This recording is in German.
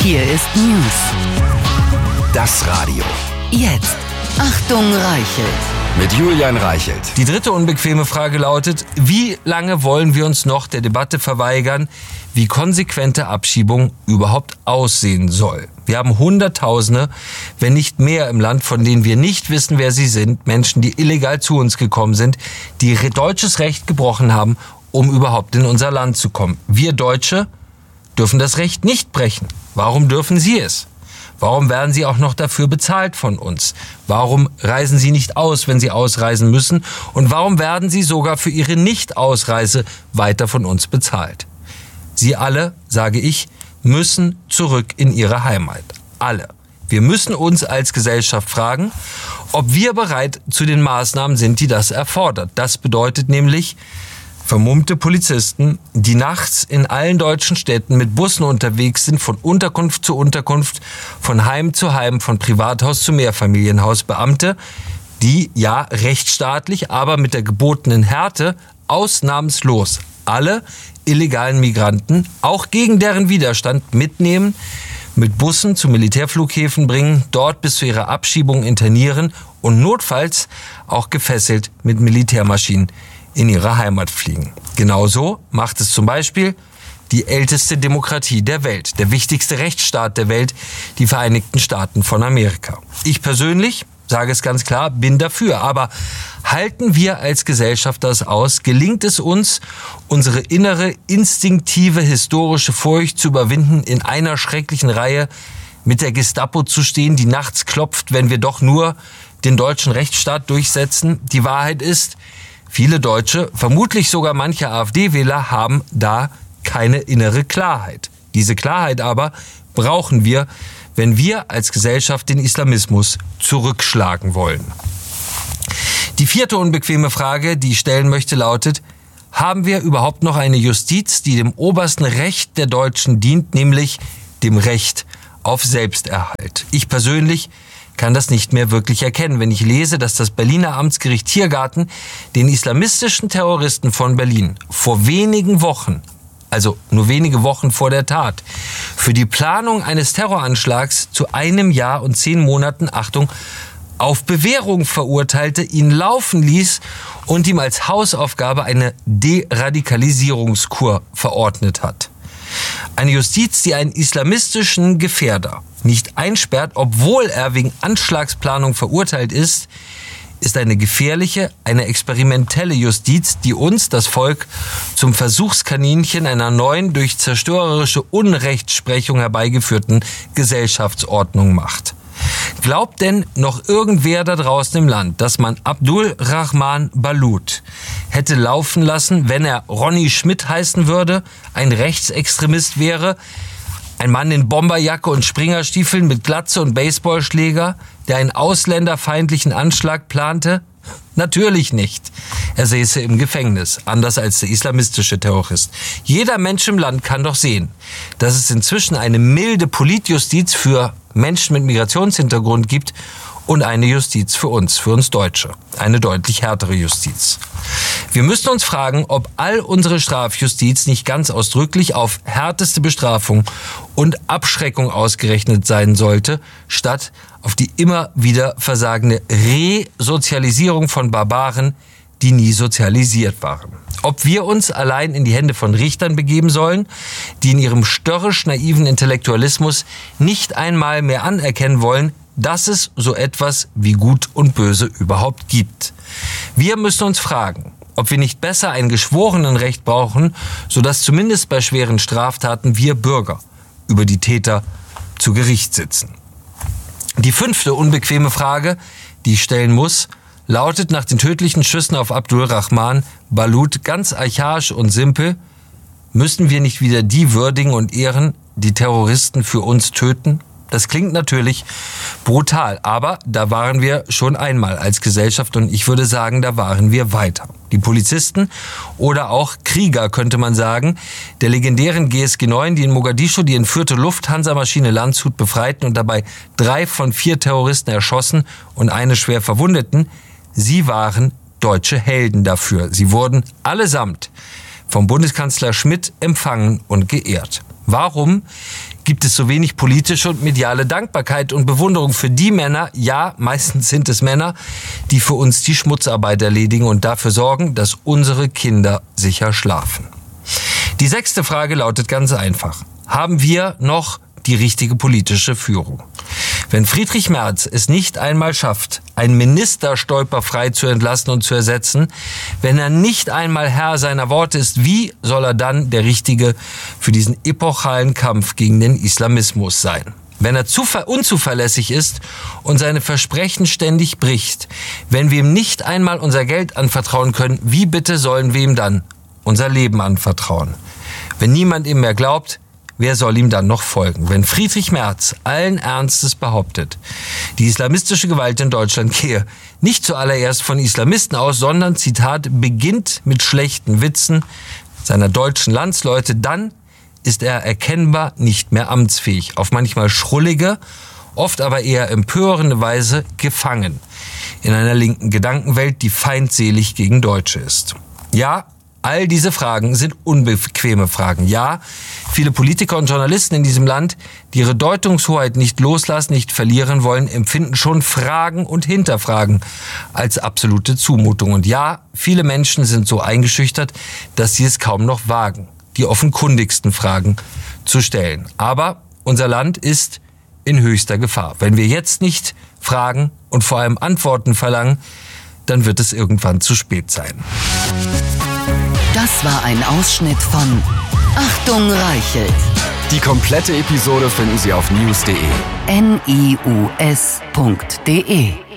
Hier ist News. Das Radio. Jetzt. Achtung, Reichelt. Mit Julian Reichelt. Die dritte unbequeme Frage lautet: Wie lange wollen wir uns noch der Debatte verweigern, wie konsequente Abschiebung überhaupt aussehen soll? Wir haben Hunderttausende, wenn nicht mehr im Land, von denen wir nicht wissen, wer sie sind. Menschen, die illegal zu uns gekommen sind, die deutsches Recht gebrochen haben, um überhaupt in unser Land zu kommen. Wir Deutsche dürfen das Recht nicht brechen. Warum dürfen sie es? Warum werden sie auch noch dafür bezahlt von uns? Warum reisen sie nicht aus, wenn sie ausreisen müssen? Und warum werden sie sogar für ihre Nicht-Ausreise weiter von uns bezahlt? Sie alle, sage ich, müssen zurück in ihre Heimat. Alle. Wir müssen uns als Gesellschaft fragen, ob wir bereit zu den Maßnahmen sind, die das erfordert. Das bedeutet nämlich vermummte Polizisten, die nachts in allen deutschen Städten mit Bussen unterwegs sind, von Unterkunft zu Unterkunft, von Heim zu Heim, von Privathaus zu Mehrfamilienhaus. Beamte, die ja rechtsstaatlich, aber mit der gebotenen Härte ausnahmslos alle illegalen Migranten, auch gegen deren Widerstand, mitnehmen, mit Bussen zu Militärflughäfen bringen, dort bis zu ihrer Abschiebung internieren und notfalls auch gefesselt mit Militärmaschinen in ihre Heimat fliegen. Genauso macht es zum Beispiel die älteste Demokratie der Welt, der wichtigste Rechtsstaat der Welt, die Vereinigten Staaten von Amerika. Ich persönlich, sage es ganz klar, bin dafür. Aber halten wir als Gesellschaft das aus? Gelingt es uns, unsere innere, instinktive, historische Furcht zu überwinden, in einer schrecklichen Reihe mit der Gestapo zu stehen, die nachts klopft, wenn wir doch nur den deutschen Rechtsstaat durchsetzen? Die Wahrheit ist, viele Deutsche, vermutlich sogar manche AfD-Wähler, haben da keine innere Klarheit. Diese Klarheit aber brauchen wir, wenn wir als Gesellschaft den Islamismus zurückschlagen wollen. Die vierte unbequeme Frage, die ich stellen möchte, lautet: Haben wir überhaupt noch eine Justiz, die dem obersten Recht der Deutschen dient, nämlich dem Recht auf Selbsterhalt? Ich persönlich kann das nicht mehr wirklich erkennen, wenn ich lese, dass das Berliner Amtsgericht Tiergarten den islamistischen Terroristen von Berlin vor wenigen Wochen, also nur wenige Wochen vor der Tat, für die Planung eines Terroranschlags zu 1 Jahr und 10 Monaten, Achtung, auf Bewährung verurteilte, ihn laufen ließ und ihm als Hausaufgabe eine Deradikalisierungskur verordnet hat. Eine Justiz, die einen islamistischen Gefährder nicht einsperrt, obwohl er wegen Anschlagsplanung verurteilt ist, ist eine gefährliche, eine experimentelle Justiz, die uns, das Volk, zum Versuchskaninchen einer neuen, durch zerstörerische Unrechtsprechung herbeigeführten Gesellschaftsordnung macht. Glaubt denn noch irgendwer da draußen im Land, dass man Abdul Rahman Balut hätte laufen lassen, wenn er Ronny Schmidt heißen würde, ein Rechtsextremist wäre, ein Mann in Bomberjacke und Springerstiefeln mit Glatze und Baseballschläger, der einen ausländerfeindlichen Anschlag plante? Natürlich nicht. Er säße im Gefängnis, anders als der islamistische Terrorist. Jeder Mensch im Land kann doch sehen, dass es inzwischen eine milde Politjustiz für Menschen mit Migrationshintergrund gibt und eine Justiz für uns Deutsche. Eine deutlich härtere Justiz. Wir müssen uns fragen, ob all unsere Strafjustiz nicht ganz ausdrücklich auf härteste Bestrafung und Abschreckung ausgerechnet sein sollte, statt auf die immer wieder versagende Resozialisierung von Barbaren, die nie sozialisiert waren. Ob wir uns allein in die Hände von Richtern begeben sollen, die in ihrem störrisch-naiven Intellektualismus nicht einmal mehr anerkennen wollen, dass es so etwas wie Gut und Böse überhaupt gibt. Wir müssen uns fragen, ob wir nicht besser ein Geschworenenrecht brauchen, sodass zumindest bei schweren Straftaten wir Bürger über die Täter zu Gericht sitzen. Die fünfte unbequeme Frage, die ich stellen muss, lautet nach den tödlichen Schüssen auf Abdul Rahman Balut ganz archaisch und simpel: Müssen wir nicht wieder die würdigen und ehren, die Terroristen für uns töten? Das klingt natürlich brutal, aber da waren wir schon einmal als Gesellschaft und ich würde sagen, da waren wir weiter. Die Polizisten oder auch Krieger, könnte man sagen, der legendären GSG 9, die in Mogadischu die entführte Lufthansa-Maschine Landshut befreiten und dabei 3 von 4 Terroristen erschossen und eine schwer verwundeten, sie waren deutsche Helden dafür. Sie wurden allesamt vom Bundeskanzler Schmidt empfangen und geehrt. Warum gibt es so wenig politische und mediale Dankbarkeit und Bewunderung für die Männer, ja, meistens sind es Männer, die für uns die Schmutzarbeit erledigen und dafür sorgen, dass unsere Kinder sicher schlafen. Die 6. Frage lautet ganz einfach. Haben wir noch die richtige politische Führung? Wenn Friedrich Merz es nicht einmal schafft, einen Minister stolperfrei zu entlassen und zu ersetzen, wenn er nicht einmal Herr seiner Worte ist, wie soll er dann der Richtige für diesen epochalen Kampf gegen den Islamismus sein? Wenn er unzuverlässig ist und seine Versprechen ständig bricht, wenn wir ihm nicht einmal unser Geld anvertrauen können, wie bitte sollen wir ihm dann unser Leben anvertrauen? Wenn niemand ihm mehr glaubt, wer soll ihm dann noch folgen? Wenn Friedrich Merz allen Ernstes behauptet, die islamistische Gewalt in Deutschland gehe nicht zuallererst von Islamisten aus, sondern, Zitat, beginnt mit schlechten Witzen seiner deutschen Landsleute, dann ist er erkennbar nicht mehr amtsfähig, auf manchmal schrullige, oft aber eher empörende Weise gefangen in einer linken Gedankenwelt, die feindselig gegen Deutsche ist. Ja, all diese Fragen sind unbequeme Fragen. Ja, viele Politiker und Journalisten in diesem Land, die ihre Deutungshoheit nicht loslassen, nicht verlieren wollen, empfinden schon Fragen und Hinterfragen als absolute Zumutung. Und ja, viele Menschen sind so eingeschüchtert, dass sie es kaum noch wagen, die offenkundigsten Fragen zu stellen. Aber unser Land ist in höchster Gefahr. Wenn wir jetzt nicht fragen und vor allem Antworten verlangen, dann wird es irgendwann zu spät sein. Das war ein Ausschnitt von Achtung Reichelt. Die komplette Episode finden Sie auf news.de. NIUS.de